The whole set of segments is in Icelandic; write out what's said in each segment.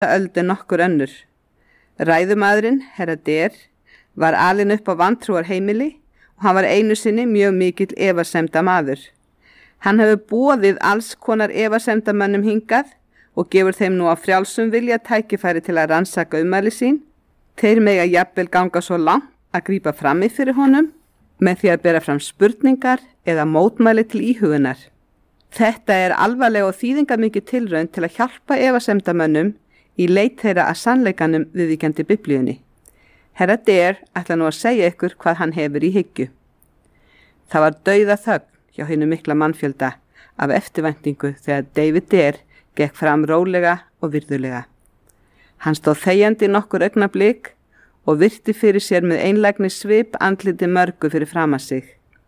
öldu nokkur önnur. Ræðumaðurinn, herra Der, var alinn upp á vantrúar heimili og hann var einu sinni mjög mikill efasemda maður. Hann hefur boðið alls konar efasemdamönnum hingað og gefur þeim nú á frjálsum vilja tækifæri til að rannsaka ummæli sín. Þeir mega jafnvel ganga svo langt að grípa frammi fyrir honum með því að bera fram spurningar eða mótmæli til íhugunar. Þetta er alvarleg og þýðingarmikið tilraun til að hjálpa efasemdamönnum í leit þeirra að sannleikanum viðvíkjandi Biblíunni. Herra Der ætla nú að segja ykkur hvað hann hefur í hyggju. Það var dauða þögn hjá hinu mikla mannfjölda af eftirvæntingu þegar David Der gekk fram rólega og virðulega. Hann stóð þegjandi nokkur augnablik og virti fyrir sér með einlægni svip andliti mörgu fyrir framan sig.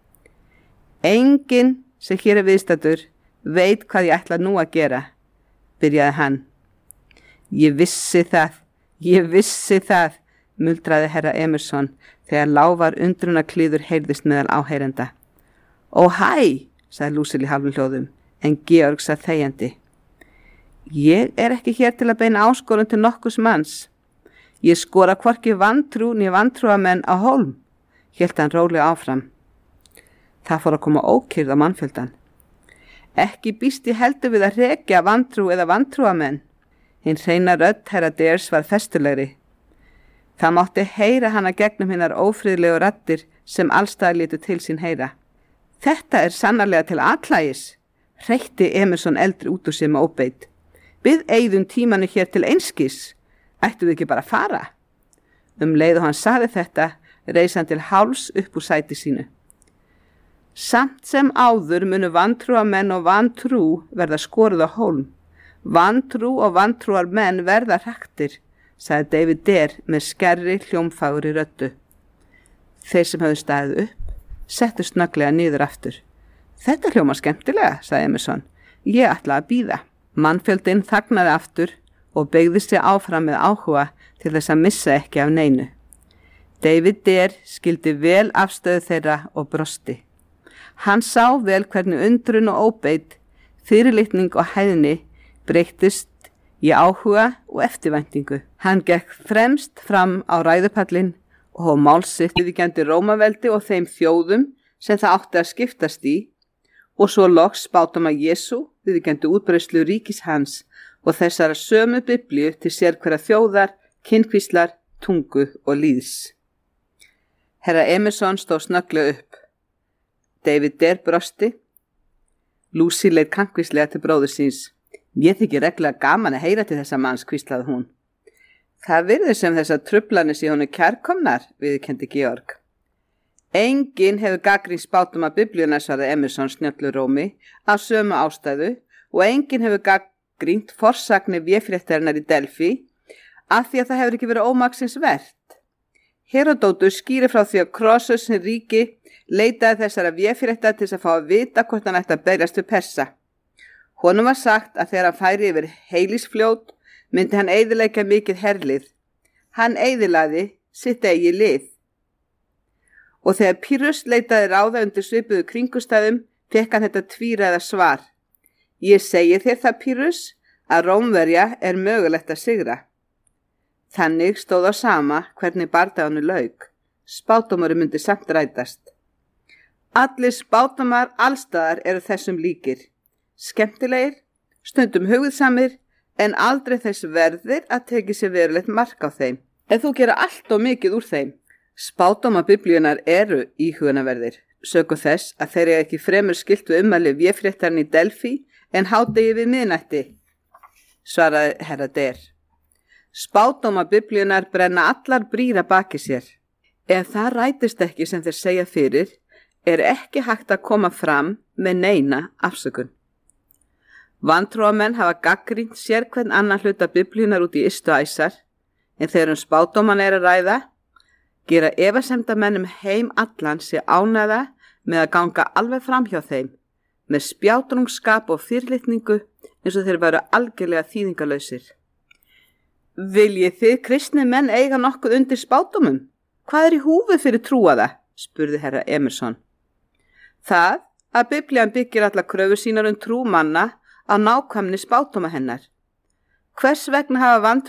Enginn sem hér er viðstaddur veit hvað ég ætla nú að gera, byrjaði hann. Ég vissi það, muldraði herra Emerson þegar lávar undrunarklíður heyrðist meðal áheyrenda. Ó hæ, sagði Lucille í hálfum hljóðum, en Georg sagði þegjandi. Ég er ekki hér til að beina áskorun til nokkurs manns. Ég skora hvorki vantrú né vantrúamenn á hólm, hélt hann rólega áfram. Það fór að koma ókyrrð á mannfjöldan. Ekki býst ég heldur við að rekja vantrú eða vantrúamenn. Hinn hreina rödd herra Ders var festulegri. Það mátti heyra hana gegnum hinnar ófriðlegu raddir sem allstaðar létu til sín heyra. Þetta er sannarlega til atlægis, hreytti Emerson eldri út úr sér með óbeit. Við eyðum tímanu hér til einskis, ættum við ekki bara að fara? Leið og hann sagði þetta, reis hann til háls upp úr sæti sínu. Samt sem áður munu vantrúamenn og vantrú verða skoruð á hólm. Vantrú og vantrúar menn verða hraktir, sagði David Der með skerri hljómfagri röddu. Þeir sem höfðu staðið upp, settu snögglega niður aftur. Þetta hljóma skemmtilega, sagði Emerson. Ég ætla að bíða. Mannfjöldinn þagnaði aftur og beygði sig áfram með áhuga til þess að missa ekki af neinu. David Der skildi vel afstöðu þeirra og brosti. Hann sá vel hvernig undrun og óbeit, fyrirlitning og hæðni breyttist í áhuga og eftirvæntingu. Hann gekk fremst fram á ræðupallinn og hóf mál sitt viðvíkjandi Rómaveldi og þeim þjóðum sem það átti að skiptast í og svo loks spádóma Jesú viðvíkjandi útbreiðslu ríkis hans og þessara sömu Biblíu til sérhverra þjóðar, kynkvíslar, tungu og líðs. Herra Emerson stóð snögglega upp. David Der brosti. Lucy leit kankvíslega til bróður síns. Ég þykir reglulega gaman að heyra til þessa manns, hvíslaði hún. Það virðist sem þessar truflanir sé honum kærkomnar, viðurkenndi Georg. Enginn hefur gagnrýnt spádóma Biblíuna, svaraði Emerson snjöllur rómi, af sömu ástæðu og enginn hefur gagnrýnt forsagnir véfréttarinnar í Delphi af því að það hefur ekki verið ómaksins vert. Herodótus skýrir frá því að Krossus hinn ríki leitaði þessara véfrétta til þess að fá að vita hvort hann ætti að berjast við Persa. Honum var sagt að þegar hann færi yfir Heilisfljót myndi hann eyðileggja mikið herlið. Hann eyðilagði sitt eigið lið. Og þegar Pyrrhus leitaði ráða undir svipuðu kringustæðum, fékk hann þetta tvíræða svar. Ég segi þér það, Pyrrhus, að Rómverja er mögulegt að sigra. Þannig stóð á sama hvernig bardagánu lauk. Spádómurinn myndi samt rætast. Allir spádómar allstaðar eru þessum líkir. Skemmtilegir, stundum hugðsamir, en aldrei þess verðir að teki sér verulegt mark á þeim. En þú gera allt og mikið úr þeim. Spádóma Biblíunar eru íhugunarverðir, sökum þess að þeir eru ekki fremur skylt við ummæli véfréttarinn í Delphi en hádegi við miðnætti, svaraði herra Der. Spádóma Biblíunar brenna allar brýr að baki sér. Ef það rætist ekki sem þeir segja fyrir, er ekki hægt að koma fram með neina afsökun. Vantrúamenn hafa gagnrýnt sérhvern annan hluta Biblíunar út í ystu æsar, en þegar spádóman er að ræða, gera efasemdamennum heim allan sé ánægða með að ganga alveg fram hjá þeim, með spjátrungskap og fyrirlitningu eins og þeir væru algjörlega þýðingarlausir. Viljið þið kristni menn eiga nokkuð undir spádómum? Hvað er í húfi fyrir trúaða? Spurði herra Emerson. Það að Biblían byggir alla kröfur sínar trú manna á nákvæmni spádóma hennar. Hvers vegna hafa